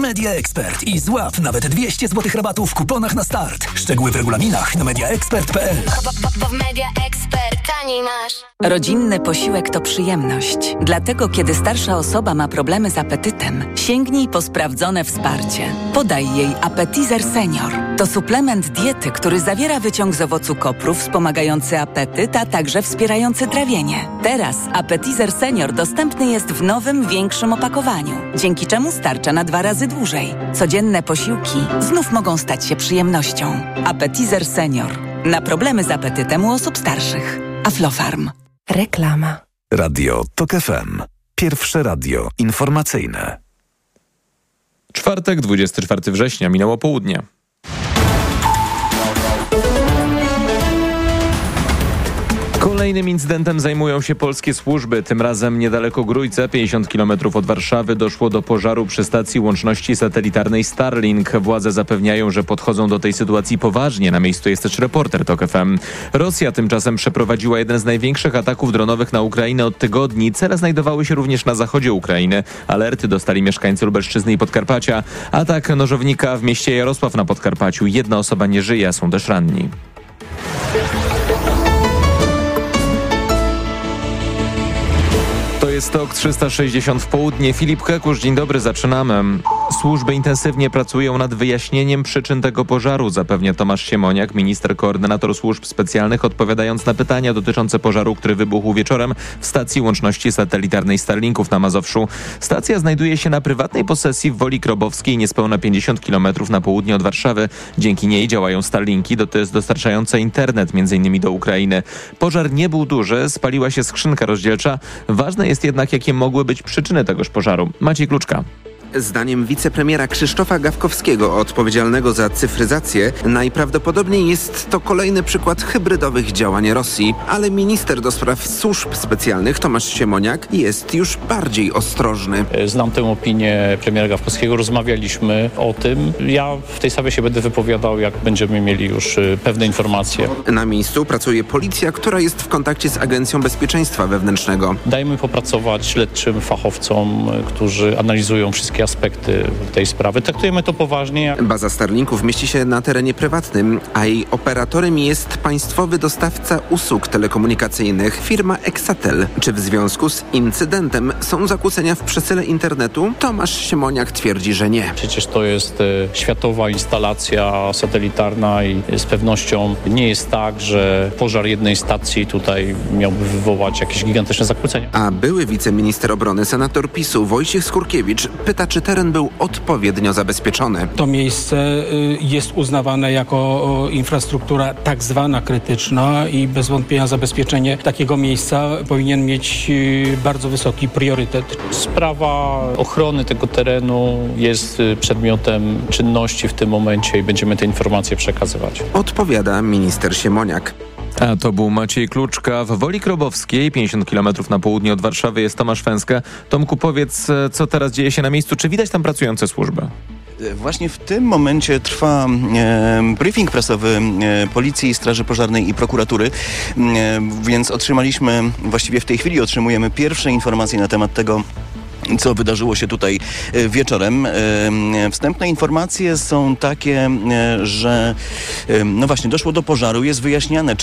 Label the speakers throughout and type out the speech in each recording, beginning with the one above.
Speaker 1: Media Expert i złap nawet 200 zł rabatu w kuponach na start. Szczegóły w regulaminach na mediaexpert.pl.
Speaker 2: Bo w Media Expert taniej masz.
Speaker 3: Rodzinny posiłek to przyjemność. Dlatego, kiedy starsza osoba ma problemy z apetytem, sięgnij po sprawdzone wsparcie. Podaj jej Appetizer Senior. To suplement diety, który zawiera wyciąg z owocu kopru wspomagający apetyt, a także wspierający trawienie. Teraz Appetizer Senior dostępny jest w nowym, większym opakowaniu, dzięki czemu starcza na 2 razy dłużej. Codzienne posiłki znów mogą stać się przyjemnością. Appetizer Senior. Na problemy z apetytem u osób starszych. Aflofarm.
Speaker 4: Reklama.
Speaker 5: Radio TOK FM. Pierwsze radio informacyjne.
Speaker 6: Czwartek, 24 września, minęło południe. Kolejnym incydentem zajmują się polskie służby. Tym razem niedaleko Grójca, 50 km od Warszawy, doszło do pożaru przy stacji łączności satelitarnej Starlink. Władze zapewniają, że podchodzą do tej sytuacji poważnie. Na miejscu jest też reporter TOK FM. Rosja tymczasem przeprowadziła jeden z największych ataków dronowych na Ukrainę od tygodni. Cele znajdowały się również na zachodzie Ukrainy. Alerty dostali mieszkańcy Lubelszczyzny i Podkarpacia. Atak nożownika w mieście Jarosław na Podkarpaciu. 1 osoba nie żyje, a są też ranni. To jest TOK 360 w południe. Filip Kekusz, dzień dobry, zaczynamy. Służby intensywnie pracują nad wyjaśnieniem przyczyn tego pożaru, zapewnia Tomasz Siemoniak, minister koordynator służb specjalnych, odpowiadając na pytania dotyczące pożaru, który wybuchł wieczorem w stacji łączności satelitarnej Starlinków na Mazowszu. Stacja znajduje się na prywatnej posesji w Woli Krobowskiej, niespełna 50 km na południe od Warszawy. Dzięki niej działają Starlinki, dostarczające internet m.in. do Ukrainy. Pożar nie był duży, spaliła się skrzynka rozdzielcza. Ważne jest jednak, jakie mogły być przyczyny tegoż pożaru. Maciej Kluczka.
Speaker 7: Zdaniem wicepremiera Krzysztofa Gawkowskiego, odpowiedzialnego za cyfryzację, najprawdopodobniej jest to kolejny przykład hybrydowych działań Rosji, ale minister do spraw służb specjalnych Tomasz Siemoniak jest już bardziej ostrożny.
Speaker 8: Znam tę opinię premiera Gawkowskiego, rozmawialiśmy o tym. Ja w tej sprawie się będę wypowiadał, jak będziemy mieli już pewne informacje.
Speaker 7: Na miejscu pracuje policja, która jest w kontakcie z Agencją Bezpieczeństwa Wewnętrznego.
Speaker 8: Dajmy popracować śledczym fachowcom, którzy analizują wszystkie aspekty tej sprawy. Traktujemy to poważnie.
Speaker 7: Baza Starlinków mieści się na terenie prywatnym, a jej operatorem jest państwowy dostawca usług telekomunikacyjnych, firma Exatel. Czy w związku z incydentem są zakłócenia w przesyle internetu? Tomasz Siemoniak twierdzi, że nie.
Speaker 8: Przecież to jest światowa instalacja satelitarna i z pewnością nie jest tak, że pożar jednej stacji tutaj miałby wywołać jakieś gigantyczne zakłócenia.
Speaker 7: A były wiceminister obrony, senator PiS-u Wojciech Skurkiewicz pyta, czy teren był odpowiednio zabezpieczony.
Speaker 9: To miejsce jest uznawane jako infrastruktura tak zwana krytyczna i bez wątpienia zabezpieczenie takiego miejsca powinien mieć bardzo wysoki priorytet.
Speaker 8: Sprawa ochrony tego terenu jest przedmiotem czynności w tym momencie i będziemy te informacje przekazywać.
Speaker 7: Odpowiada minister Siemoniak.
Speaker 6: A to był Maciej Kluczka. W Woli Krobowskiej, 50 km na południe od Warszawy, jest Tomasz Fęska. Tomku, powiedz, co teraz dzieje się na miejscu? Czy widać tam pracujące służby?
Speaker 10: Właśnie w tym momencie trwa briefing prasowy Policji, Straży Pożarnej i Prokuratury, więc właściwie w tej chwili otrzymujemy pierwsze informacje na temat tego, co wydarzyło się tutaj wieczorem. Wstępne informacje są takie, że no właśnie doszło do pożaru. Jest wyjaśniane,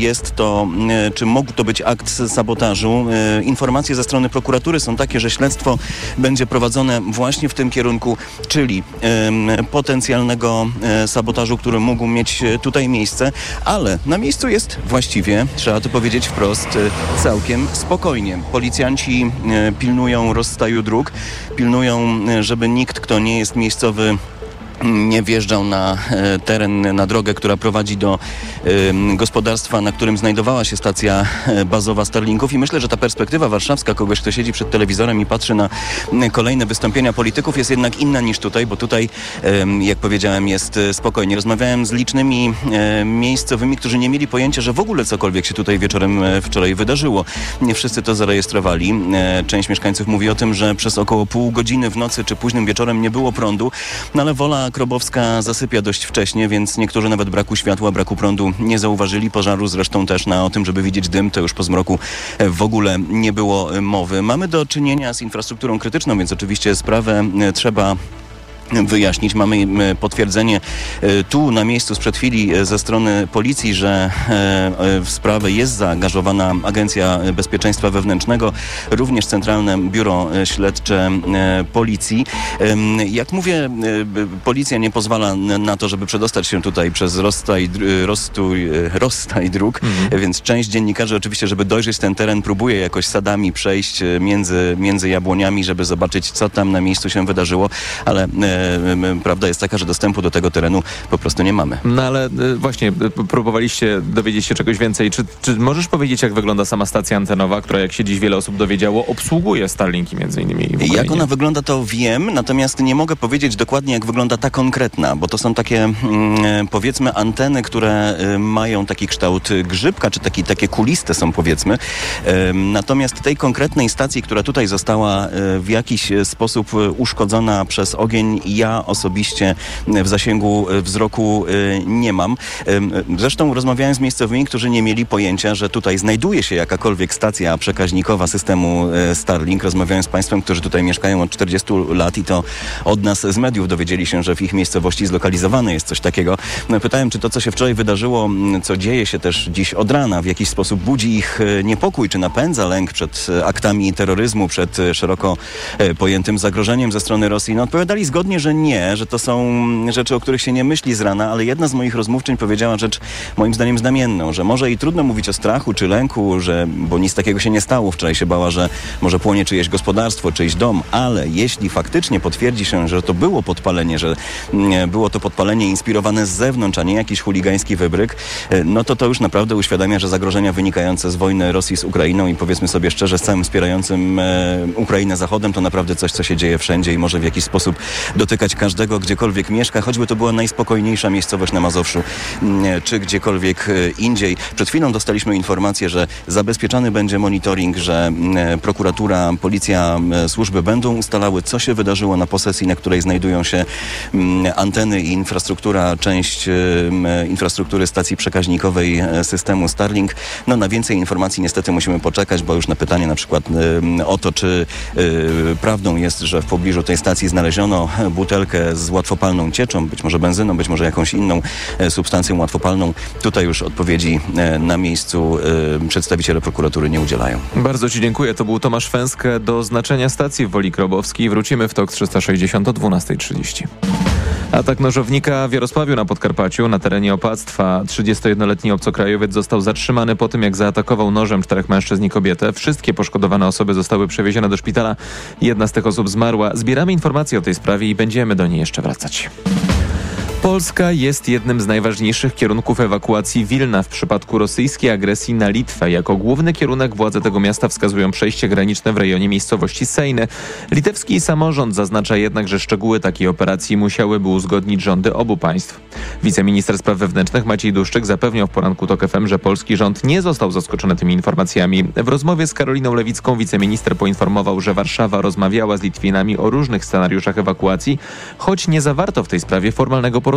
Speaker 10: czy mógł to być akt sabotażu. Informacje ze strony prokuratury są takie, że śledztwo będzie prowadzone właśnie w tym kierunku, czyli potencjalnego sabotażu, który mógł mieć tutaj miejsce, ale na miejscu jest właściwie, trzeba to powiedzieć wprost, całkiem spokojnie. Policjanci pilnują rozstaju dróg, pilnują, żeby nikt, kto nie jest miejscowy, nie wjeżdżał na teren, na drogę, która prowadzi do gospodarstwa, na którym znajdowała się stacja bazowa Starlinków, i myślę, że ta perspektywa warszawska kogoś, kto siedzi przed telewizorem i patrzy na kolejne wystąpienia polityków, jest jednak inna niż tutaj, bo tutaj, jak powiedziałem, jest spokojnie. Rozmawiałem z licznymi miejscowymi, którzy nie mieli pojęcia, że w ogóle cokolwiek się tutaj wieczorem wczoraj wydarzyło. Nie wszyscy to zarejestrowali. Część mieszkańców mówi o tym, że przez około pół godziny w nocy czy późnym wieczorem nie było prądu, no ale Wola Krobowska zasypia dość wcześnie, więc niektórzy nawet braku światła, braku prądu nie zauważyli. Pożaru zresztą też o tym, żeby widzieć dym, to już po zmroku w ogóle nie było mowy. Mamy do czynienia z infrastrukturą krytyczną, więc oczywiście sprawę trzeba wyjaśnić. Mamy potwierdzenie tu na miejscu sprzed chwili ze strony policji, że w sprawę jest zaangażowana Agencja Bezpieczeństwa Wewnętrznego, również Centralne Biuro Śledcze Policji. Jak mówię, policja nie pozwala na to, żeby przedostać się tutaj przez rozstaj dróg, więc część dziennikarzy oczywiście, żeby dojrzeć ten teren, próbuje jakoś sadami przejść między jabłoniami, żeby zobaczyć, co tam na miejscu się wydarzyło, ale prawda jest taka, że dostępu do tego terenu po prostu nie mamy.
Speaker 6: No ale właśnie próbowaliście dowiedzieć się czegoś więcej. Czy możesz powiedzieć, jak wygląda sama stacja antenowa, która, jak się dziś wiele osób dowiedziało, obsługuje Starlinki między innymi w Ukrainie?
Speaker 10: Jak ona wygląda, to wiem, natomiast nie mogę powiedzieć dokładnie, jak wygląda ta konkretna, bo to są takie powiedzmy anteny, które mają taki kształt grzybka, czy takie kuliste są, powiedzmy. Natomiast tej konkretnej stacji, która tutaj została w jakiś sposób uszkodzona przez ogień, ja osobiście w zasięgu wzroku nie mam. Zresztą rozmawiałem z miejscowymi, którzy nie mieli pojęcia, że tutaj znajduje się jakakolwiek stacja przekaźnikowa systemu Starlink. Rozmawiałem z państwem, którzy tutaj mieszkają od 40 lat i to od nas z mediów dowiedzieli się, że w ich miejscowości zlokalizowane jest coś takiego. Pytałem, czy to, co się wczoraj wydarzyło, co dzieje się też dziś od rana, w jakiś sposób budzi ich niepokój, czy napędza lęk przed aktami terroryzmu, przed szeroko pojętym zagrożeniem ze strony Rosji. No, odpowiadali zgodnie, że nie, że to są rzeczy, o których się nie myśli z rana, ale jedna z moich rozmówczyń powiedziała rzecz moim zdaniem znamienną, że może i trudno mówić o strachu czy lęku, bo nic takiego się nie stało. Wczoraj się bała, że może płonie czyjeś gospodarstwo, czyjś dom, ale jeśli faktycznie potwierdzi się, że to było podpalenie, że było to podpalenie inspirowane z zewnątrz, a nie jakiś chuligański wybryk, no to już naprawdę uświadamia, że zagrożenia wynikające z wojny Rosji z Ukrainą i powiedzmy sobie szczerze, z całym wspierającym Ukrainę Zachodem, to naprawdę coś, co się dzieje wszędzie i może w jakiś sposób dotykać każdego, gdziekolwiek mieszka, choćby to była najspokojniejsza miejscowość na Mazowszu, czy gdziekolwiek indziej. Przed chwilą dostaliśmy informację, że zabezpieczany będzie monitoring, że prokuratura, policja, służby będą ustalały, co się wydarzyło na posesji, na której znajdują się anteny i infrastruktura, część infrastruktury stacji przekaźnikowej systemu Starlink. No na więcej informacji niestety musimy poczekać, bo już na pytanie na przykład o to, czy prawdą jest, że w pobliżu tej stacji znaleziono butelkę z łatwopalną cieczą, być może benzyną, być może jakąś inną substancją łatwopalną. Tutaj już odpowiedzi na miejscu przedstawiciele prokuratury nie udzielają.
Speaker 6: Bardzo Ci dziękuję. To był Tomasz Fęskę. Do znaczenia stacji w Woli Krobowskiej wrócimy w TOK 360 o 12:30. Atak nożownika w Jarosławiu na Podkarpaciu na terenie opactwa. 31-letni obcokrajowiec został zatrzymany po tym, jak zaatakował nożem 4 mężczyzn i kobietę. Wszystkie poszkodowane osoby zostały przewiezione do szpitala. Jedna z tych osób zmarła. Zbieramy informacje o tej sprawie i będziemy do niej jeszcze wracać. Polska jest jednym z najważniejszych kierunków ewakuacji Wilna w przypadku rosyjskiej agresji na Litwę. Jako główny kierunek władze tego miasta wskazują przejście graniczne w rejonie miejscowości Sejny. Litewski samorząd zaznacza jednak, że szczegóły takiej operacji musiałyby uzgodnić rządy obu państw. Wiceminister spraw wewnętrznych Maciej Duszczyk zapewniał w poranku TOK FM, że polski rząd nie został zaskoczony tymi informacjami. W rozmowie z Karoliną Lewicką wiceminister poinformował, że Warszawa rozmawiała z Litwinami o różnych scenariuszach ewakuacji, choć nie zawarto w tej sprawie formalnego porozumienia.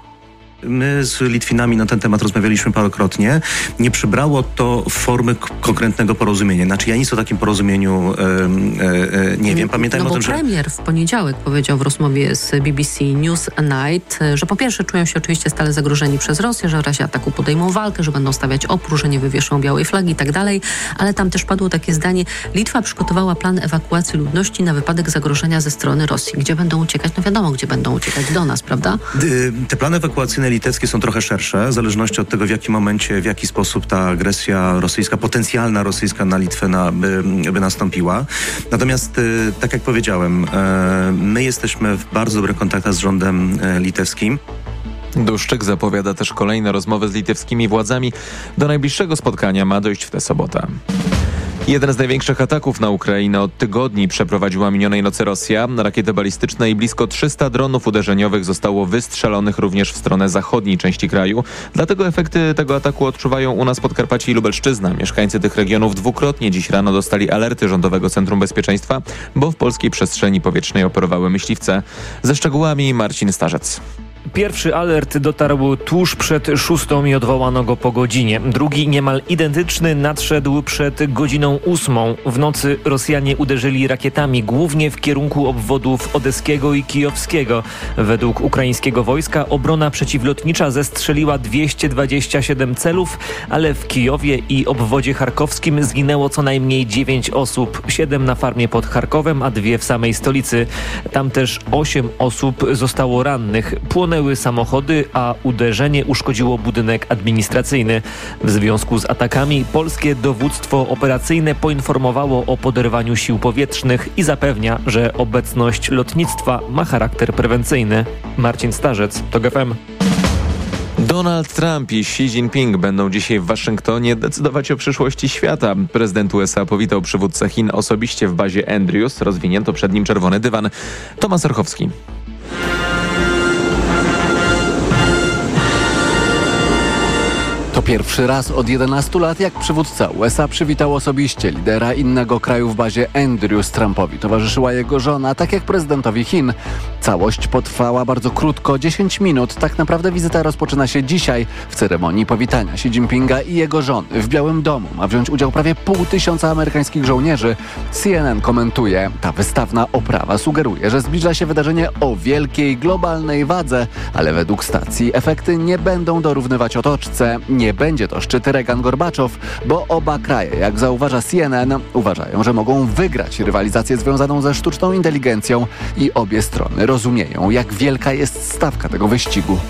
Speaker 4: My z Litwinami na ten temat rozmawialiśmy parokrotnie. Nie przybrało to formy konkretnego porozumienia. Znaczy ja nic o takim porozumieniu nie wiem. Pamiętajmy o tym, że
Speaker 11: premier w poniedziałek powiedział w rozmowie z BBC News Night, że po pierwsze czują się oczywiście stale zagrożeni przez Rosję, że w razie ataku podejmą walkę, że będą stawiać opór, że nie wywieszą białej flagi i tak dalej, ale tam też padło takie zdanie: Litwa przygotowała plan ewakuacji ludności na wypadek zagrożenia ze strony Rosji. Gdzie będą uciekać? No wiadomo, gdzie będą uciekać, do nas, prawda?
Speaker 4: Te plany ewakuacyjne litewskie są trochę szersze, w zależności od tego, w jakim momencie, w jaki sposób ta agresja rosyjska, potencjalna rosyjska na Litwę by nastąpiła. Natomiast, tak jak powiedziałem, my jesteśmy w bardzo dobrych kontaktach z rządem litewskim.
Speaker 6: Duszczyk zapowiada też kolejne rozmowy z litewskimi władzami. Do najbliższego spotkania ma dojść w tę sobotę. Jeden z największych ataków na Ukrainę od tygodni przeprowadziła minionej nocy Rosja. Rakiety balistyczne i blisko 300 dronów uderzeniowych zostało wystrzelonych również w stronę zachodniej części kraju. Dlatego efekty tego ataku odczuwają u nas Podkarpacie i Lubelszczyzna. Mieszkańcy tych regionów dwukrotnie dziś rano dostali alerty Rządowego Centrum Bezpieczeństwa, bo w polskiej przestrzeni powietrznej operowały myśliwce. Ze szczegółami Marcin Starzec.
Speaker 12: Pierwszy alert dotarł tuż przed 6 i odwołano go po godzinie. Drugi, niemal identyczny, nadszedł przed godziną 8. W nocy Rosjanie uderzyli rakietami głównie w kierunku obwodów odeskiego i kijowskiego. Według ukraińskiego wojska obrona przeciwlotnicza zestrzeliła 227 celów, ale w Kijowie i obwodzie charkowskim zginęło co najmniej 9 osób. 7 na farmie pod Charkowem, a 2 w samej stolicy. Tam też 8 osób zostało rannych. Płonęły samochody, a uderzenie uszkodziło budynek administracyjny. W związku z atakami polskie dowództwo operacyjne poinformowało o poderwaniu sił powietrznych i zapewnia, że obecność lotnictwa ma charakter prewencyjny. Marcin Starzec, TOG FM.
Speaker 6: Donald Trump i Xi Jinping będą dzisiaj w Waszyngtonie decydować o przyszłości świata. Prezydent USA powitał przywódcę Chin osobiście w bazie Andrews. Rozwinięto przed nim czerwony dywan. Tomasz Orchowski.
Speaker 13: To pierwszy raz od 11 lat, jak przywódca USA przywitał osobiście lidera innego kraju w bazie Andrews. Trumpowi towarzyszyła jego żona, tak jak prezydentowi Chin. Całość potrwała bardzo krótko, 10 minut. Tak naprawdę wizyta rozpoczyna się dzisiaj. W ceremonii powitania Xi Jinpinga i jego żony w Białym Domu ma wziąć udział prawie 500 amerykańskich żołnierzy. CNN komentuje: ta wystawna oprawa sugeruje, że zbliża się wydarzenie o wielkiej, globalnej wadze, ale według stacji efekty nie będą dorównywać otoczce. Nie będzie to szczyt Reagan-Gorbaczow, bo oba kraje, jak zauważa CNN, uważają, że mogą wygrać rywalizację związaną ze sztuczną inteligencją i obie strony rozumieją, jak wielka jest stawka tego wyścigu.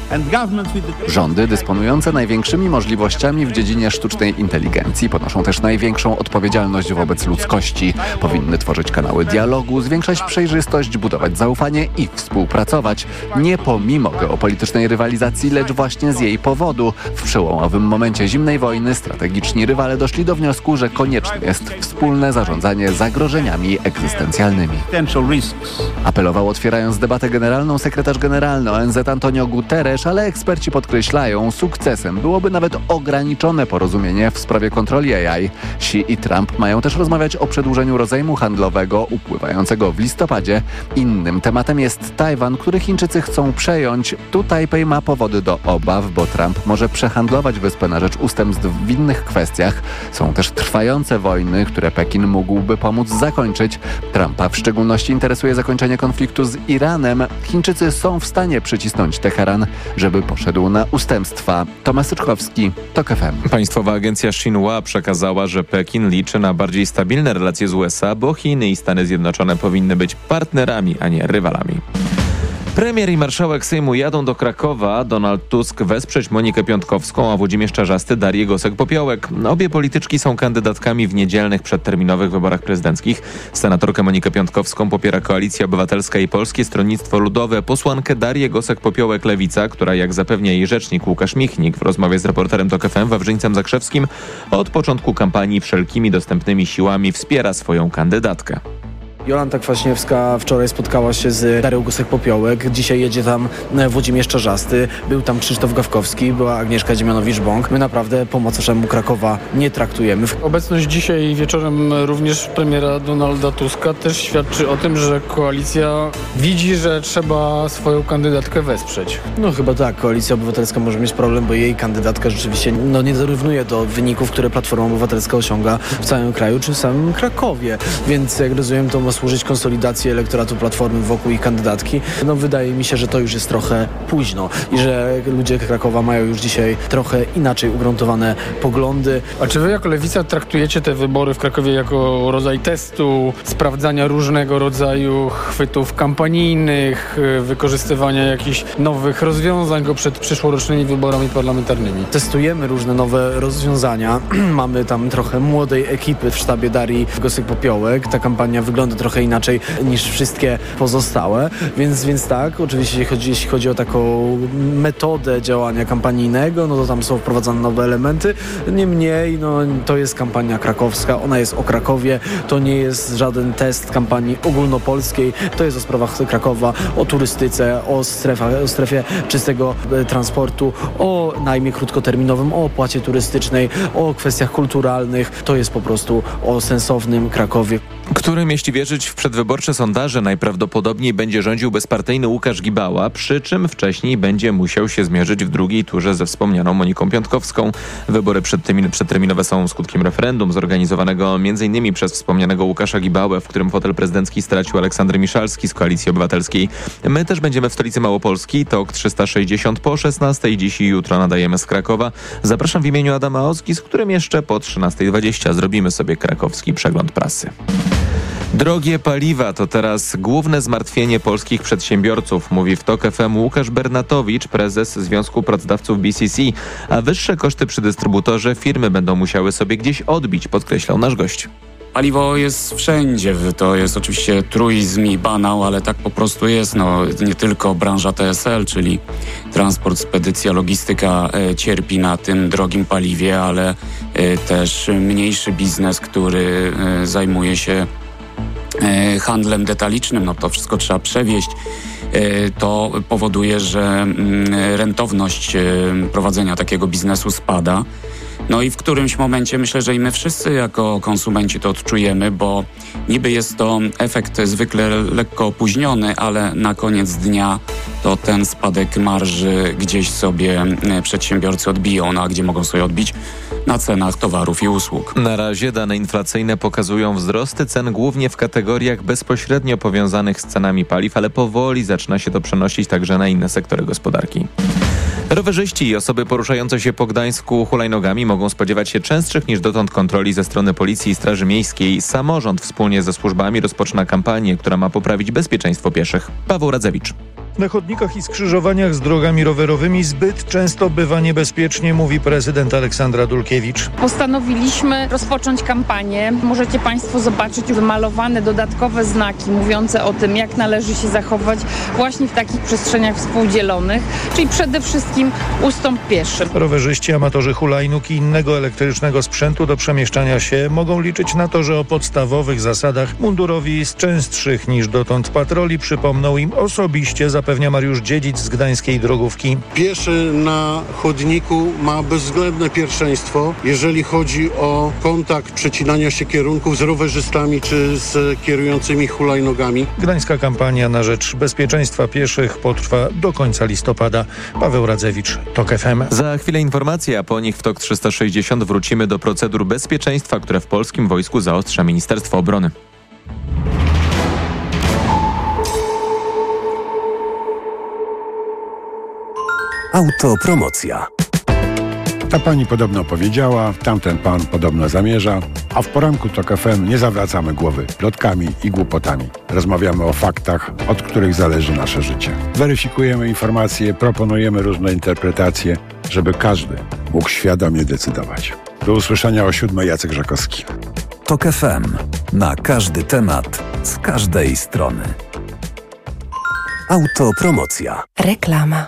Speaker 13: Rządy dysponujące największymi możliwościami w dziedzinie sztucznej inteligencji ponoszą też największą odpowiedzialność wobec ludzkości. Powinny tworzyć kanały dialogu, zwiększać przejrzystość, budować zaufanie i współpracować. Nie pomimo geopolitycznej rywalizacji, lecz właśnie z jej powodu. W przełomowym momencie zimnej wojny strategiczni rywale doszli do wniosku, że konieczne jest wspólne zarządzanie zagrożeniami egzystencjalnymi. Apelował, otwierając debatę generalną, sekretarz generalny ONZ Antonio Guterres, ale eksperci podkreślają, sukcesem byłoby nawet ograniczone porozumienie w sprawie kontroli AI. Xi i Trump mają też rozmawiać o przedłużeniu rozejmu handlowego upływającego w listopadzie. Innym tematem jest Tajwan, który Chińczycy chcą przejąć. Tu Tajpej ma powody do obaw, bo Trump może przehandlować wyspę na rzecz ustępstw w innych kwestiach. Są też trwające wojny, które Pekin mógłby pomóc zakończyć. Trumpa w szczególności interesuje zakończenie konfliktu z Iranem. Chińczycy są w stanie przycisnąć Teheran, żeby poszedł na ustępstwa. Tomasz Syczkowski, TOG FM.
Speaker 6: Państwowa agencja Xinhua przekazała, że Pekin liczy na bardziej stabilne relacje z USA, bo Chiny i Stany Zjednoczone powinny być partnerami, a nie rywalami. Premier i marszałek Sejmu jadą do Krakowa. Donald Tusk wesprzeć Monikę Piątkowską, a Włodzimierz Czarzasty Darię Gosek-Popiołek. Obie polityczki są kandydatkami w niedzielnych przedterminowych wyborach prezydenckich. Senatorkę Monikę Piątkowską popiera Koalicja Obywatelska i Polskie Stronnictwo Ludowe. Posłankę Darię Gosek-Popiołek Lewica, która, jak zapewnia jej rzecznik Łukasz Michnik w rozmowie z reporterem TOK FM Wawrzyńcem Zakrzewskim, od początku kampanii wszelkimi dostępnymi siłami wspiera swoją kandydatkę.
Speaker 14: Jolanta Kwaśniewska wczoraj spotkała się z Darią Gosek-Popiołek. Dzisiaj jedzie tam Włodzimierz Czarzasty, był tam Krzysztof Gawkowski, była Agnieszka Dziemianowicz-Bąk. My naprawdę po macoszemu Krakowa nie traktujemy.
Speaker 9: Obecność dzisiaj wieczorem również premiera Donalda Tuska też świadczy o tym, że koalicja widzi, że trzeba swoją kandydatkę wesprzeć.
Speaker 14: No chyba tak, Koalicja Obywatelska może mieć problem, bo jej kandydatka rzeczywiście nie dorównuje do wyników, które Platforma Obywatelska osiąga w całym kraju czy w samym Krakowie. Więc jak rozumiem, to ma służyć konsolidacji elektoratu Platformy wokół ich kandydatki. Wydaje mi się, że to już jest trochę późno i że ludzie Krakowa mają już dzisiaj trochę inaczej ugruntowane poglądy.
Speaker 9: A czy wy jako Lewica traktujecie te wybory w Krakowie jako rodzaj testu, sprawdzania różnego rodzaju chwytów kampanijnych, wykorzystywania jakichś nowych rozwiązań przed przyszłorocznymi wyborami parlamentarnymi?
Speaker 14: Testujemy różne nowe rozwiązania. Mamy tam trochę młodej ekipy w sztabie Darii Gosek-Popiołek. Ta kampania wygląda trochę inaczej niż wszystkie pozostałe, więc tak, oczywiście jeśli chodzi o taką metodę działania kampanijnego, to tam są wprowadzane nowe elementy. Niemniej, to jest kampania krakowska, ona jest o Krakowie, to nie jest żaden test kampanii ogólnopolskiej, to jest o sprawach Krakowa, o turystyce, o strefie czystego transportu, o najmie krótkoterminowym, o opłacie turystycznej, o kwestiach kulturalnych. To jest po prostu o sensownym Krakowie.
Speaker 6: którym, jeśli wierzyć w przedwyborcze sondaże, najprawdopodobniej będzie rządził bezpartyjny Łukasz Gibała, przy czym wcześniej będzie musiał się zmierzyć w drugiej turze ze wspomnianą Moniką Piątkowską. Wybory przedterminowe są skutkiem referendum zorganizowanego m.in. przez wspomnianego Łukasza Gibałę, w którym fotel prezydencki stracił Aleksander Miszalski z Koalicji Obywatelskiej. My też będziemy w stolicy Małopolski. TOK 360 po 16. Dziś i jutro nadajemy z Krakowa. Zapraszam w imieniu Adama Ozgi, z którym jeszcze po 13:20 zrobimy sobie krakowski przegląd prasy. Drogie paliwa to teraz główne zmartwienie polskich przedsiębiorców, mówi w TOK FM Łukasz Bernatowicz, prezes Związku Pracodawców BCC, a wyższe koszty przy dystrybutorze firmy będą musiały sobie gdzieś odbić, podkreślał nasz gość.
Speaker 15: Paliwo jest wszędzie, to jest oczywiście truizm i banał, ale tak po prostu jest. Nie tylko branża TSL, czyli transport, spedycja, logistyka cierpi na tym drogim paliwie, ale też mniejszy biznes, który zajmuje się handlem detalicznym, to wszystko trzeba przewieźć. To powoduje, że rentowność prowadzenia takiego biznesu spada. No i w którymś momencie myślę, że i my wszyscy jako konsumenci to odczujemy, bo niby jest to efekt zwykle lekko opóźniony, ale na koniec dnia to ten spadek marży gdzieś sobie przedsiębiorcy odbiją. A gdzie mogą sobie odbić? Na cenach towarów i usług.
Speaker 6: Na razie dane inflacyjne pokazują wzrosty cen głównie w kategoriach bezpośrednio powiązanych z cenami paliw, ale powoli zaczyna się to przenosić także na inne sektory gospodarki. Rowerzyści i osoby poruszające się po Gdańsku hulajnogami mogą spodziewać się częstszych niż dotąd kontroli ze strony Policji i Straży Miejskiej. Samorząd wspólnie ze służbami rozpoczyna kampanię, która ma poprawić bezpieczeństwo pieszych. Paweł Radzewicz.
Speaker 16: Na chodnikach i skrzyżowaniach z drogami rowerowymi zbyt często bywa niebezpiecznie, mówi prezydent Aleksandra Dulkiewicz.
Speaker 17: Postanowiliśmy rozpocząć kampanię. Możecie Państwo zobaczyć wymalowane dodatkowe znaki mówiące o tym, jak należy się zachować właśnie w takich przestrzeniach współdzielonych, czyli przede wszystkim ustąp pieszym.
Speaker 16: Rowerzyści, amatorzy hulajnóg i innego elektrycznego sprzętu do przemieszczania się mogą liczyć na to, że o podstawowych zasadach mundurowi z częstszych niż dotąd patroli przypomną im osobiście, zapewnia Mariusz Dziedzic z gdańskiej drogówki.
Speaker 18: Pieszy na chodniku ma bezwzględne pierwszeństwo, jeżeli chodzi o kontakt przecinania się kierunków z rowerzystami czy z kierującymi hulajnogami.
Speaker 16: Gdańska kampania na rzecz bezpieczeństwa pieszych potrwa do końca listopada. Paweł Radzewicz, TOK FM.
Speaker 6: Za chwilę informacje, a po nich w TOK 360 wrócimy do procedur bezpieczeństwa, które w polskim wojsku zaostrza Ministerstwo Obrony.
Speaker 5: Autopromocja.
Speaker 19: Ta pani podobno powiedziała, tamten pan podobno zamierza, a w poranku TOK FM nie zawracamy głowy plotkami i głupotami. Rozmawiamy o faktach, od których zależy nasze życie. Weryfikujemy informacje, proponujemy różne interpretacje, żeby każdy mógł świadomie decydować. Do usłyszenia o 7:00. Jacek Żakowski.
Speaker 5: TOK FM. Na każdy temat, z każdej strony. Autopromocja.
Speaker 20: Reklama.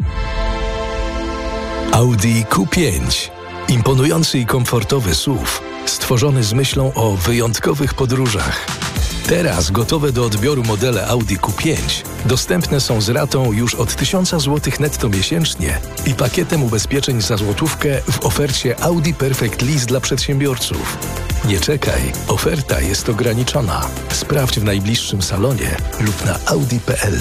Speaker 1: Audi Q5. Imponujący i komfortowy SUV, stworzony z myślą o wyjątkowych podróżach. Teraz gotowe do odbioru modele Audi Q5 dostępne są z ratą już od 1000 zł netto miesięcznie i pakietem ubezpieczeń za złotówkę w ofercie Audi Perfect Lease dla przedsiębiorców. Nie czekaj, oferta jest ograniczona. Sprawdź w najbliższym salonie lub na audi.pl.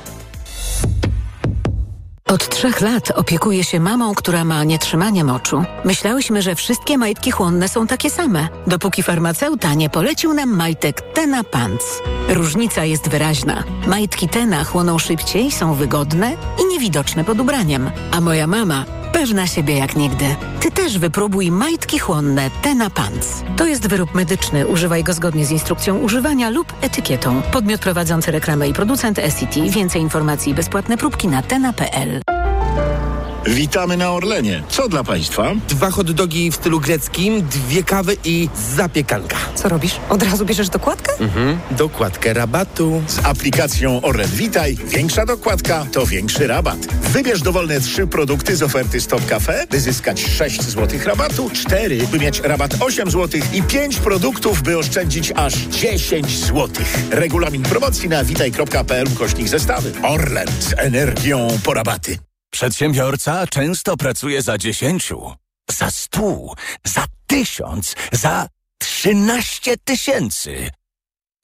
Speaker 20: Od 3 lat opiekuję się mamą, która ma nietrzymanie moczu. Myślałyśmy, że wszystkie majtki chłonne są takie same, dopóki farmaceuta nie polecił nam majtek Tena Pants. Różnica jest wyraźna. Majtki Tena chłoną szybciej, są wygodne i niewidoczne pod ubraniem. A moja mama pewna siebie jak nigdy. Ty też wypróbuj majtki chłonne Tena Pants. To jest wyrób medyczny. Używaj go zgodnie z instrukcją używania lub etykietą. Podmiot prowadzący reklamę i producent SCT. Więcej informacji i bezpłatne próbki na tena.pl.
Speaker 21: Witamy na Orlenie. Co dla Państwa?
Speaker 22: 2 hot dogi w stylu greckim, 2 kawy i zapiekanka.
Speaker 20: Co robisz? Od razu bierzesz dokładkę?
Speaker 22: Dokładkę rabatu.
Speaker 21: Z aplikacją Orlen Witaj większa dokładka to większy rabat. Wybierz dowolne 3 produkty z oferty Stop Cafe, by zyskać 6 zł rabatu, 4, by mieć rabat 8 zł i 5 produktów, by oszczędzić aż 10 zł. Regulamin promocji na witaj.pl/zestawy. Orlen z energią po rabaty.
Speaker 23: Przedsiębiorca często pracuje za 10, za 100, za 1000, za 13 000.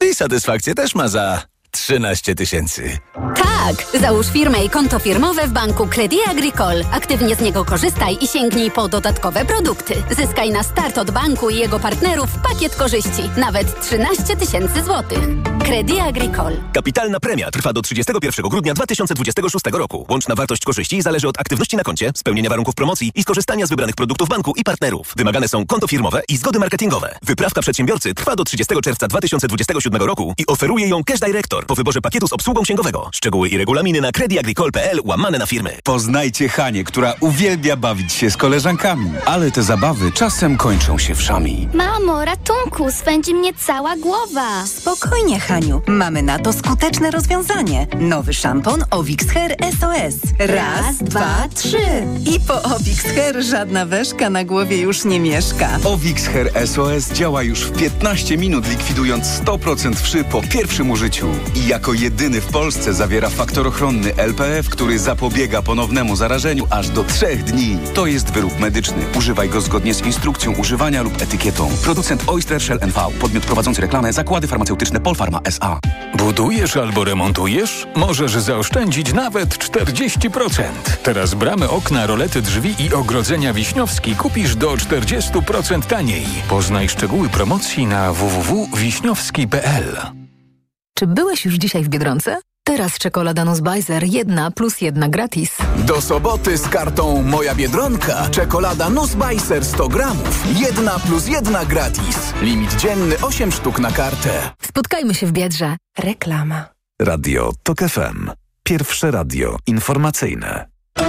Speaker 23: I satysfakcję też ma za 13 tysięcy.
Speaker 2: Tak! Załóż firmę i konto firmowe w banku Crédit Agricole. Aktywnie z niego korzystaj i sięgnij po dodatkowe produkty. Zyskaj na start od banku i jego partnerów pakiet korzyści. Nawet 13 tysięcy złotych. Crédit Agricole.
Speaker 23: Kapitalna premia trwa do 31 grudnia 2026 roku. Łączna wartość korzyści zależy od aktywności na koncie, spełnienia warunków promocji i skorzystania z wybranych produktów banku i partnerów. Wymagane są konto firmowe i zgody marketingowe. Wyprawka przedsiębiorcy trwa do 30 czerwca 2027 roku i oferuje ją Cash Director po wyborze pakietu z obsługą księgowego. Szczegóły i regulaminy na crediagricole.pl/firmy.
Speaker 3: Poznajcie Hanię, która uwielbia bawić się z koleżankami, ale te zabawy czasem kończą się wszami.
Speaker 8: Mamo, ratunku, swędzi mnie cała głowa.
Speaker 24: Spokojnie, Haniu. Mamy na to skuteczne rozwiązanie. Nowy szampon Ovix Hair SOS. Raz, dwa, trzy. I po Ovix Hair żadna weszka na głowie już nie mieszka.
Speaker 3: Ovix Hair SOS działa już w 15 minut, likwidując 100% wszy po pierwszym użyciu. I jako jedyny w Polsce zawiera faktor ochronny LPF, który zapobiega ponownemu zarażeniu aż do 3 dni. To jest wyrób medyczny. Używaj go zgodnie z instrukcją używania lub etykietą. Producent Oyster Shell NV. Podmiot prowadzący reklamę Zakłady Farmaceutyczne Polpharma S.A.
Speaker 1: Budujesz albo remontujesz? Możesz zaoszczędzić nawet 40%. Teraz bramy, okna, rolety drzwi i ogrodzenia Wiśniowski kupisz do 40% taniej. Poznaj szczegóły promocji na www.wiśniowski.pl.
Speaker 25: Czy byłeś już dzisiaj w Biedronce? Teraz czekolada Nussbeiser 1+1 gratis.
Speaker 23: Do soboty z kartą Moja Biedronka. Czekolada Nussbeiser 100 gramów. 1+1 gratis. Limit dzienny 8 sztuk na kartę.
Speaker 25: Spotkajmy się w Biedrze. Reklama.
Speaker 5: Radio TOK FM. Pierwsze radio informacyjne.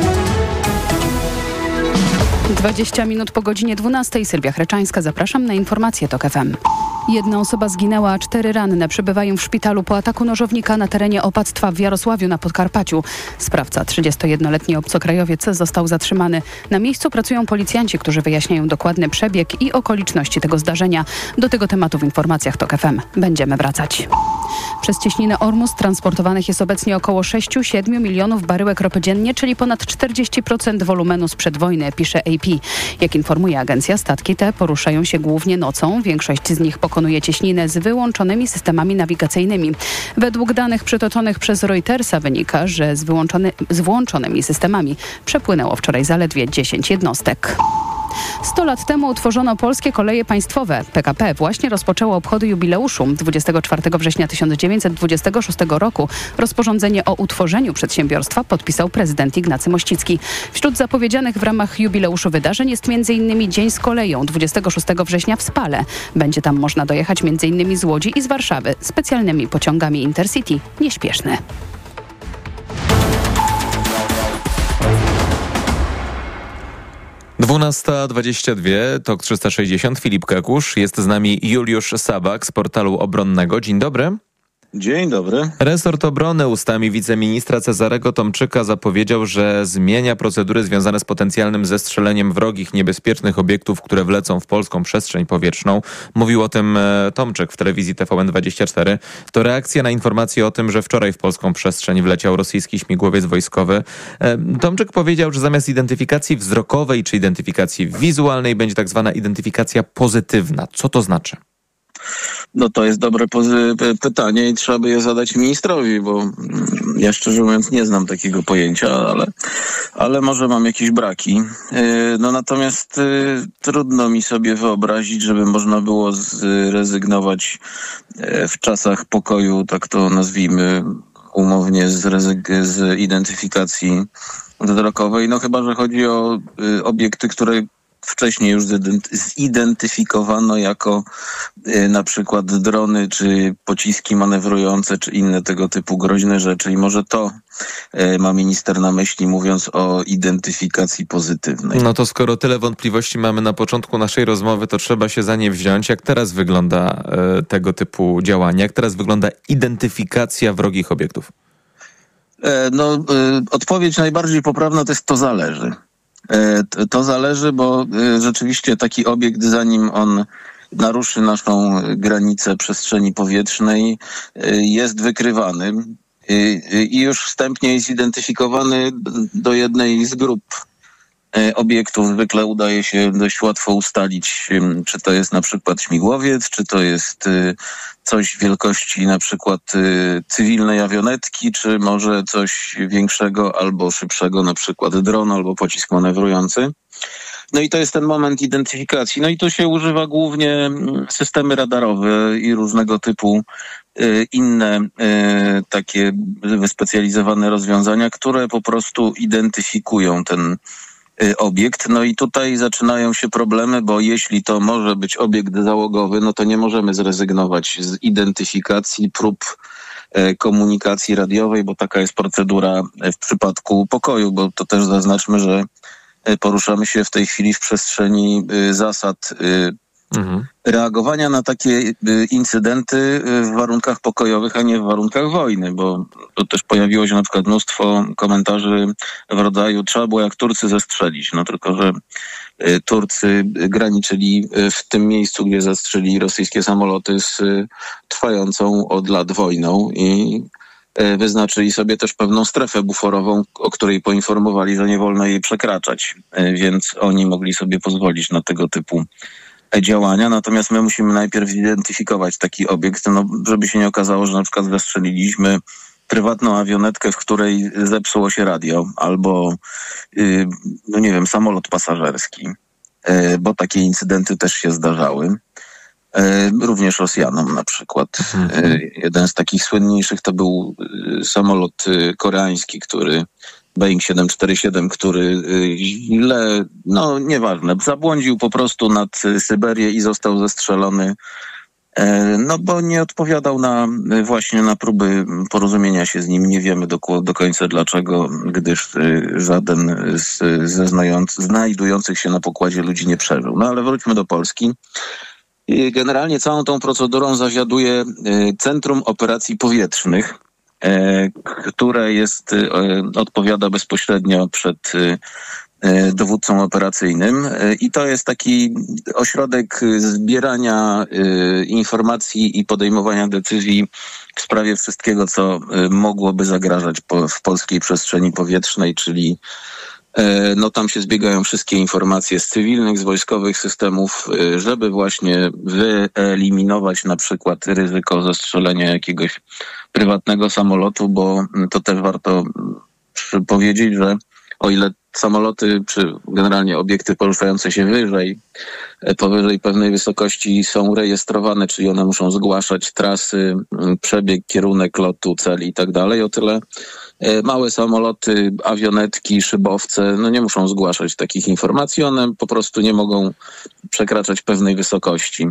Speaker 26: 20 minut po godzinie 12. Sylwia Chreczańska. Zapraszam na informacje TOK FM. Jedna osoba zginęła, a 4 ranne przebywają w szpitalu po ataku nożownika na terenie opactwa w Jarosławiu na Podkarpaciu. Sprawca, 31-letni obcokrajowiec, został zatrzymany. Na miejscu pracują policjanci, którzy wyjaśniają dokładny przebieg i okoliczności tego zdarzenia. Do tego tematu w informacjach TOK FM będziemy wracać. Przez cieśninę Ormus transportowanych jest obecnie około 6-7 milionów baryłek ropy dziennie, czyli ponad 40% wolumenu sprzed wojny, pisze AP. Jak informuje agencja, statki te poruszają się głównie nocą. Większość z nich pokonuje cieśninę z wyłączonymi systemami nawigacyjnymi. Według danych przytoczonych przez Reutersa wynika, że z włączonymi systemami przepłynęło wczoraj zaledwie 10 jednostek. 100 lat temu utworzono Polskie Koleje Państwowe. PKP właśnie rozpoczęło obchody jubileuszu. 24 września 1926 roku rozporządzenie o utworzeniu przedsiębiorstwa podpisał prezydent Ignacy Mościcki. Wśród zapowiedzianych w ramach jubileuszu wydarzeń jest m.in. Dzień z koleją 26 września w Spale. Będzie tam można dojechać m.in. z Łodzi i z Warszawy specjalnymi pociągami Intercity nieśpieszne.
Speaker 6: Dwunasta 22, TOK 360, Filip Kekusz. Jest z nami Juliusz Sabak z portalu obronnego. Dzień dobry.
Speaker 27: Dzień dobry.
Speaker 6: Resort obrony ustami wiceministra Cezarego Tomczyka zapowiedział, że zmienia procedury związane z potencjalnym zestrzeleniem wrogich, niebezpiecznych obiektów, które wlecą w polską przestrzeń powietrzną. Mówił o tym Tomczyk w telewizji TVN24. To reakcja na informację o tym, że wczoraj w polską przestrzeń wleciał rosyjski śmigłowiec wojskowy. Tomczyk powiedział, że zamiast identyfikacji wzrokowej czy identyfikacji wizualnej będzie tak zwana identyfikacja pozytywna. Co to znaczy?
Speaker 27: No to jest dobre pytanie i trzeba by je zadać ministrowi, bo ja szczerze mówiąc nie znam takiego pojęcia, ale może mam jakieś braki. No natomiast trudno mi sobie wyobrazić, żeby można było zrezygnować w czasach pokoju, tak to nazwijmy umownie, z identyfikacji wzrokowej. No chyba że chodzi o obiekty, które wcześniej już zidentyfikowano jako na przykład drony, czy pociski manewrujące, czy inne tego typu groźne rzeczy. I może to ma minister na myśli, mówiąc o identyfikacji pozytywnej.
Speaker 6: No to skoro tyle wątpliwości mamy na początku naszej rozmowy, to trzeba się za nie wziąć. Jak teraz wygląda tego typu działanie? Jak teraz wygląda identyfikacja wrogich obiektów?
Speaker 27: Odpowiedź najbardziej poprawna to jest to zależy. To zależy, bo rzeczywiście taki obiekt, zanim on naruszy naszą granicę przestrzeni powietrznej, jest wykrywany i już wstępnie jest zidentyfikowany do jednej z grup obiektów zwykle udaje się dość łatwo ustalić, czy to jest na przykład śmigłowiec, czy to jest coś wielkości na przykład cywilnej awionetki, czy może coś większego albo szybszego, na przykład dron albo pocisk manewrujący. No i to jest ten moment identyfikacji. No i tu się używa głównie systemy radarowe i różnego typu inne takie wyspecjalizowane rozwiązania, które po prostu identyfikują ten obiekt. No i tutaj zaczynają się problemy, bo jeśli to może być obiekt załogowy, no to nie możemy zrezygnować z identyfikacji prób komunikacji radiowej, bo taka jest procedura w przypadku pokoju, bo to też zaznaczmy, że poruszamy się w tej chwili w przestrzeni zasad reagowania na takie incydenty w warunkach pokojowych, a nie w warunkach wojny, bo to też pojawiło się na przykład mnóstwo komentarzy w rodzaju trzeba było jak Turcy zestrzelić, no tylko że Turcy graniczyli w tym miejscu, gdzie zastrzelili rosyjskie samoloty z trwającą od lat wojną i wyznaczyli sobie też pewną strefę buforową, o której poinformowali, że nie wolno jej przekraczać, więc oni mogli sobie pozwolić na tego typu działania, natomiast my musimy najpierw zidentyfikować taki obiekt, no, żeby się nie okazało, że na przykład zastrzeliliśmy prywatną awionetkę, w której zepsuło się radio, albo no nie wiem, samolot pasażerski, bo takie incydenty też się zdarzały. Również Rosjanom na przykład. Jeden z takich słynniejszych to był samolot koreański, Boeing 747, który źle, no nieważne, zabłądził po prostu nad Syberię i został zestrzelony, no bo nie odpowiadał właśnie na próby porozumienia się z nim. Nie wiemy do końca dlaczego, gdyż żaden ze znajdujących się na pokładzie ludzi nie przeżył. No ale wróćmy do Polski. Generalnie całą tą procedurą zawiaduje Centrum Operacji Powietrznych, które odpowiada bezpośrednio przed dowódcą operacyjnym i to jest taki ośrodek zbierania informacji i podejmowania decyzji w sprawie wszystkiego, co mogłoby zagrażać w polskiej przestrzeni powietrznej, czyli no tam się zbiegają wszystkie informacje z cywilnych, z wojskowych systemów, żeby właśnie wyeliminować na przykład ryzyko zestrzelenia jakiegoś prywatnego samolotu, bo to też warto powiedzieć, że o ile samoloty, czy generalnie obiekty poruszające się powyżej pewnej wysokości są rejestrowane, czyli one muszą zgłaszać trasy, przebieg, kierunek lotu, cel i tak dalej, o tyle małe samoloty, awionetki, szybowce, no nie muszą zgłaszać takich informacji, one po prostu nie mogą przekraczać pewnej wysokości.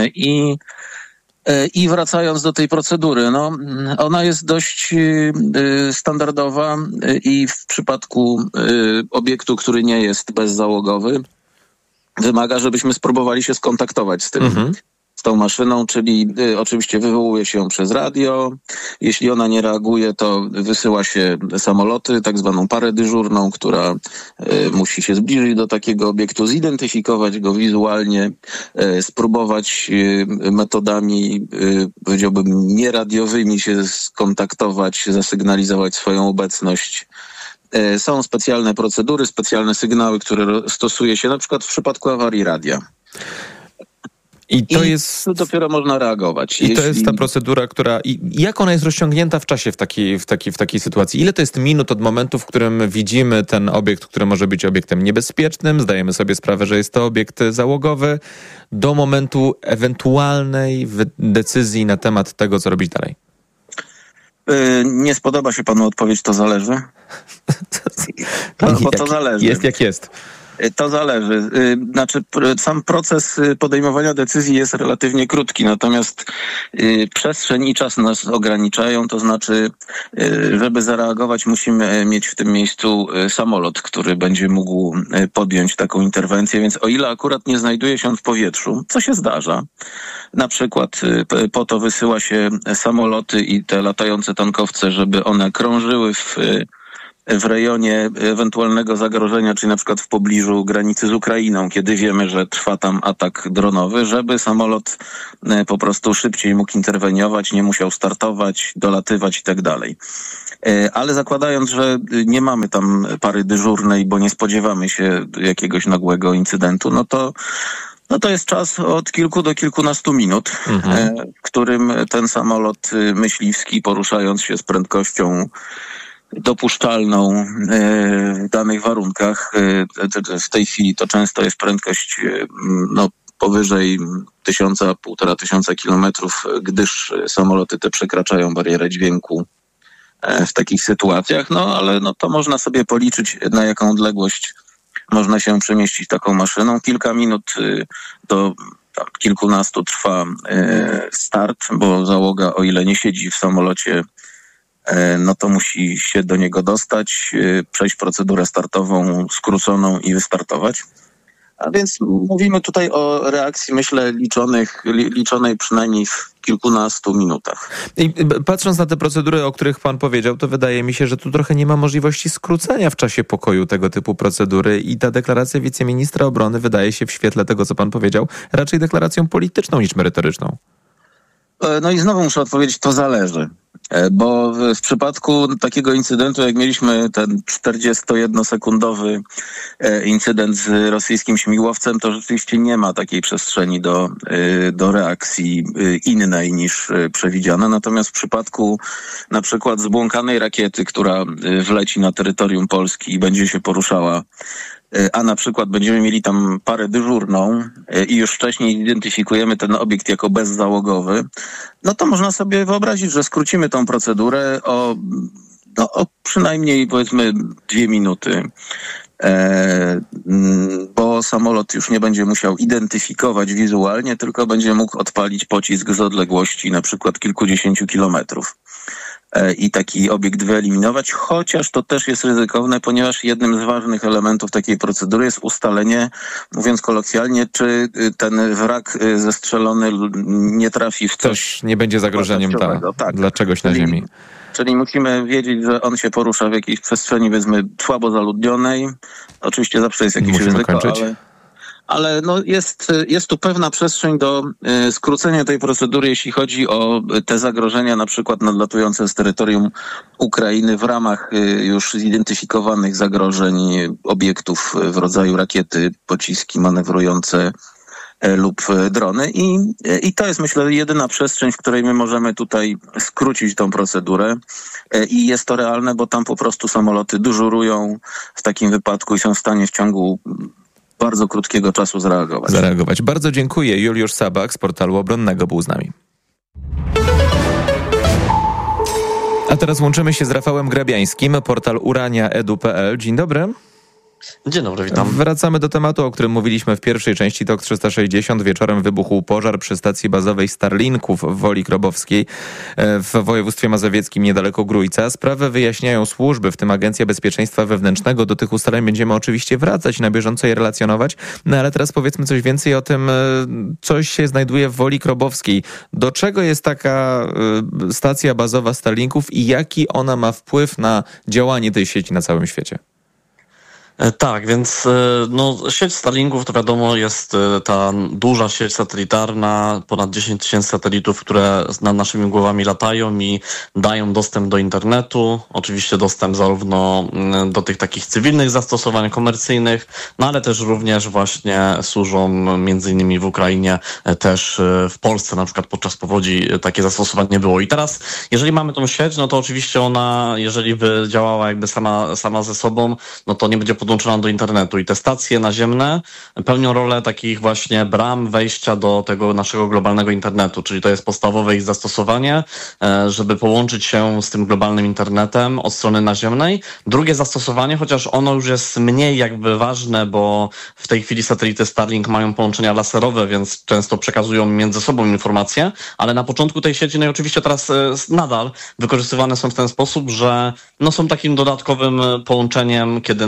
Speaker 27: I wracając do tej procedury, no ona jest dość standardowa i w przypadku obiektu, który nie jest bezzałogowy, wymaga, żebyśmy spróbowali się skontaktować z tą maszyną, czyli oczywiście wywołuje się ją przez radio. Jeśli ona nie reaguje, to wysyła się samoloty, tak zwaną parę dyżurną, która musi się zbliżyć do takiego obiektu, zidentyfikować go wizualnie, spróbować metodami, powiedziałbym, nieradiowymi się skontaktować, zasygnalizować swoją obecność. Są specjalne procedury, specjalne sygnały, które stosuje się na przykład w przypadku awarii radia. I dopiero można reagować.
Speaker 6: I to jest ta procedura, jak ona jest rozciągnięta w czasie w takiej sytuacji? Ile to jest minut od momentu, w którym widzimy ten obiekt, który może być obiektem niebezpiecznym, zdajemy sobie sprawę, że jest to obiekt załogowy, do momentu ewentualnej decyzji na temat tego, co robić dalej?
Speaker 27: Nie spodoba się panu odpowiedź, to zależy? Bo to zależy.
Speaker 6: Jest jak jest.
Speaker 27: To zależy. Znaczy, sam proces podejmowania decyzji jest relatywnie krótki, natomiast przestrzeń i czas nas ograniczają, to znaczy, żeby zareagować, musimy mieć w tym miejscu samolot, który będzie mógł podjąć taką interwencję, więc o ile akurat nie znajduje się on w powietrzu, co się zdarza, na przykład po to wysyła się samoloty i te latające tankowce, żeby one krążyły w w rejonie ewentualnego zagrożenia, czyli na przykład w pobliżu granicy z Ukrainą, kiedy wiemy, że trwa tam atak dronowy, żeby samolot po prostu szybciej mógł interweniować, nie musiał startować, dolatywać i tak dalej. Ale zakładając, że nie mamy tam pary dyżurnej, bo nie spodziewamy się jakiegoś nagłego incydentu, no to jest czas od kilku do kilkunastu minut, w którym ten samolot myśliwski, poruszając się z prędkością dopuszczalną w danych warunkach, w tej chwili to często jest prędkość powyżej 1,5–1,5 kilometrów, gdyż samoloty te przekraczają barierę dźwięku w takich sytuacjach, ale to można sobie policzyć, na jaką odległość można się przemieścić taką maszyną. Kilka minut do kilkunastu trwa start, bo załoga, o ile nie siedzi w samolocie, to musi się do niego dostać, przejść procedurę startową skróconą i wystartować. A więc mówimy tutaj o reakcji, myślę, liczonej przynajmniej w kilkunastu minutach.
Speaker 6: I patrząc na te procedury, o których pan powiedział, to wydaje mi się, że tu trochę nie ma możliwości skrócenia w czasie pokoju tego typu procedury i ta deklaracja wiceministra obrony wydaje się w świetle tego, co pan powiedział, raczej deklaracją polityczną niż merytoryczną.
Speaker 27: No i znowu muszę odpowiedzieć, to zależy. Bo w przypadku takiego incydentu, jak mieliśmy ten 41-sekundowy incydent z rosyjskim śmigłowcem, to rzeczywiście nie ma takiej przestrzeni do reakcji innej niż przewidziana. Natomiast w przypadku na przykład zbłąkanej rakiety, która wleci na terytorium Polski i będzie się poruszała, a na przykład będziemy mieli tam parę dyżurną i już wcześniej identyfikujemy ten obiekt jako bezzałogowy, to można sobie wyobrazić, że skrócimy tą procedurę o przynajmniej powiedzmy 2 minuty, bo samolot już nie będzie musiał identyfikować wizualnie, tylko będzie mógł odpalić pocisk z odległości na przykład kilkudziesięciu kilometrów i taki obiekt wyeliminować, chociaż to też jest ryzykowne, ponieważ jednym z ważnych elementów takiej procedury jest ustalenie, mówiąc kolokwialnie, czy ten wrak zestrzelony nie trafi w coś... Też
Speaker 6: nie będzie zagrożeniem dla czegoś na ziemi.
Speaker 27: Czyli musimy wiedzieć, że on się porusza w jakiejś przestrzeni, powiedzmy, słabo zaludnionej. Oczywiście zawsze jest jakieś ryzyko, ale jest tu pewna przestrzeń do skrócenia tej procedury, jeśli chodzi o te zagrożenia, na przykład nadlatujące z terytorium Ukrainy w ramach już zidentyfikowanych zagrożeń obiektów w rodzaju rakiety, pociski manewrujące lub drony. I to jest, myślę, jedyna przestrzeń, w której my możemy tutaj skrócić tą procedurę. I jest to realne, bo tam po prostu samoloty dyżurują w takim wypadku i są w stanie w ciągu bardzo krótkiego czasu zareagować.
Speaker 6: Bardzo dziękuję. Juliusz Sabak z portalu obronnego był z nami. A teraz łączymy się z Rafałem Grabiańskim, portal urania.edu.pl. Dzień dobry.
Speaker 4: Dzień dobry, witam.
Speaker 6: Wracamy do tematu, o którym mówiliśmy w pierwszej części TOK 360. Wieczorem wybuchł pożar przy stacji bazowej Starlinków w Woli Krobowskiej w województwie mazowieckim niedaleko Grójca. Sprawę wyjaśniają służby, w tym Agencja Bezpieczeństwa Wewnętrznego. Do tych ustaleń będziemy oczywiście wracać i na bieżąco je relacjonować. Ale teraz powiedzmy coś więcej o tym, co się znajduje w Woli Krobowskiej. Do czego jest taka stacja bazowa Starlinków i jaki ona ma wpływ na działanie tej sieci na całym świecie?
Speaker 4: Tak, więc sieć Starlinków to wiadomo jest ta duża sieć satelitarna, ponad 10 000 satelitów, które nad naszymi głowami latają i dają dostęp do internetu, oczywiście dostęp zarówno do tych takich cywilnych zastosowań komercyjnych, ale też również właśnie służą między innymi w Ukrainie, też w Polsce na przykład podczas powodzi takie zastosowanie było. I teraz, jeżeli mamy tą sieć, to oczywiście ona, jeżeli by działała jakby sama ze sobą, to nie będzie podłączona do internetu i te stacje naziemne pełnią rolę takich właśnie bram wejścia do tego naszego globalnego internetu, czyli to jest podstawowe ich zastosowanie, żeby połączyć się z tym globalnym internetem od strony naziemnej. Drugie zastosowanie, chociaż ono już jest mniej jakby ważne, bo w tej chwili satelity Starlink mają połączenia laserowe, więc często przekazują między sobą informacje, ale na początku tej sieci, i oczywiście teraz nadal wykorzystywane są w ten sposób, że są takim dodatkowym połączeniem, kiedy na przykład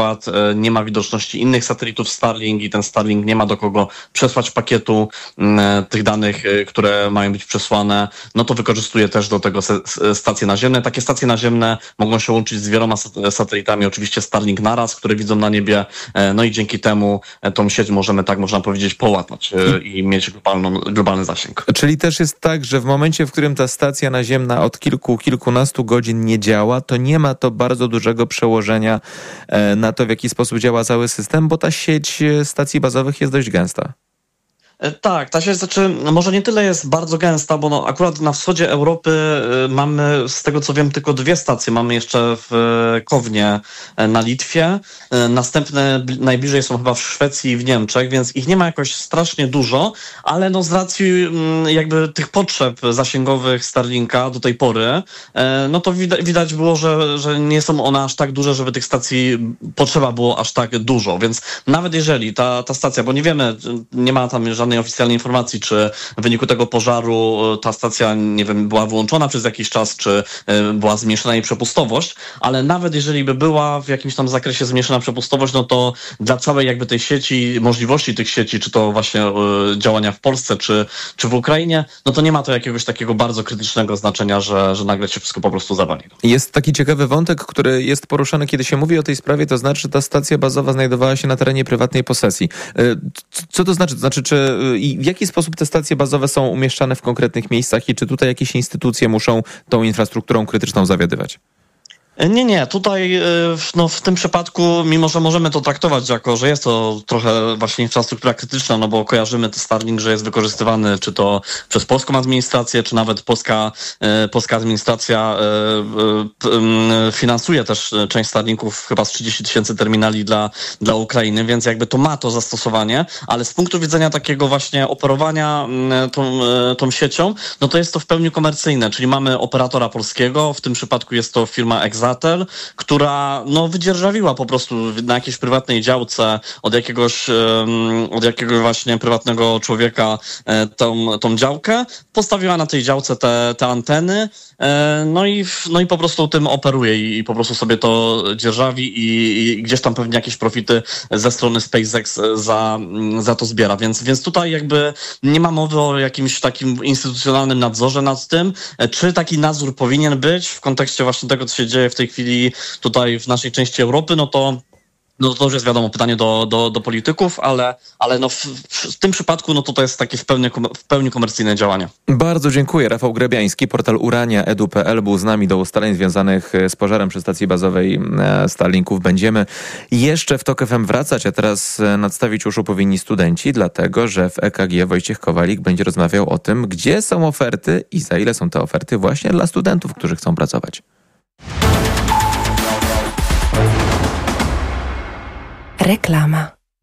Speaker 4: przykład nie ma widoczności innych satelitów Starlink i ten Starlink nie ma do kogo przesłać pakietu tych danych, które mają być przesłane, no to wykorzystuje też do tego stacje naziemne. Takie stacje naziemne mogą się łączyć z wieloma satelitami, oczywiście Starlink naraz, które widzą na niebie, no i dzięki temu tą sieć możemy, tak można powiedzieć, połatać i mieć globalny zasięg.
Speaker 6: Czyli też jest tak, że w momencie, w którym ta stacja naziemna od kilkunastu godzin nie działa, to nie ma to bardzo dużego przełożenia na to, w jaki sposób działa cały system, bo ta sieć stacji bazowych jest dość gęsta.
Speaker 4: Tak, ta sieć może nie tyle jest bardzo gęsta, bo akurat na wschodzie Europy mamy, z tego co wiem, tylko 2 stacje. Mamy jeszcze w Kownie na Litwie, następne najbliżej są chyba w Szwecji i w Niemczech, więc ich nie ma jakoś strasznie dużo, ale no z racji jakby tych potrzeb zasięgowych Starlinka do tej pory, no to widać było, że nie są one aż tak duże, żeby tych stacji potrzeba było aż tak dużo, więc nawet jeżeli ta stacja, bo nie wiemy, nie ma tam żadnej oficjalnej informacji, czy w wyniku tego pożaru ta stacja, nie wiem, była wyłączona przez jakiś czas, czy była zmniejszona jej przepustowość, ale nawet jeżeli by była w jakimś tam zakresie zmniejszona przepustowość, no to dla całej jakby tej sieci, możliwości tych sieci, czy to właśnie działania w Polsce, czy w Ukrainie, no to nie ma to jakiegoś takiego bardzo krytycznego znaczenia, że nagle się wszystko po prostu zawali. Jest
Speaker 6: taki ciekawy wątek, który jest poruszany, kiedy się mówi o tej sprawie, to znaczy, że ta stacja bazowa znajdowała się na terenie prywatnej posesji. Co to znaczy? To znaczy, czy i w jaki sposób te stacje bazowe są umieszczane w konkretnych miejscach i czy tutaj jakieś instytucje muszą tą infrastrukturą krytyczną zawiadywać?
Speaker 4: Nie. Tutaj no, w tym przypadku, mimo że możemy to traktować jako, że jest to trochę właśnie infrastruktura krytyczna, no bo kojarzymy to Starlink, że jest wykorzystywany czy to przez polską administrację, czy nawet polska administracja finansuje też część Starlinków, chyba z 30 000 terminali dla Ukrainy, więc jakby to ma to zastosowanie, ale z punktu widzenia takiego właśnie operowania tą siecią, no to jest to w pełni komercyjne, czyli mamy operatora polskiego, w tym przypadku jest to firma Exatel, która no wydzierżawiła po prostu na jakiejś prywatnej działce od jakiegoś właśnie prywatnego człowieka tą działkę, postawiła na tej działce te anteny, no i po prostu tym operuje i po prostu sobie to dzierżawi i gdzieś tam pewnie jakieś profity ze strony SpaceX za to zbiera, więc tutaj jakby nie ma mowy o jakimś takim instytucjonalnym nadzorze nad tym, czy taki nadzór powinien być w kontekście właśnie tego, co się dzieje w tej chwili tutaj w naszej części Europy, no to już jest wiadomo pytanie do polityków, ale no w tym przypadku no to jest takie w pełni komercyjne działania.
Speaker 6: Bardzo dziękuję. Rafał Grebiański, portal urania.edu.pl był z nami. Do ustaleń związanych z pożarem przy stacji bazowej Starlinków będziemy jeszcze w TOK FM wracać, a teraz nadstawić uszu powinni studenci, dlatego że w EKG Wojciech Kowalik będzie rozmawiał o tym, gdzie są oferty i za ile są te oferty właśnie dla studentów, którzy chcą pracować.
Speaker 7: Reklama.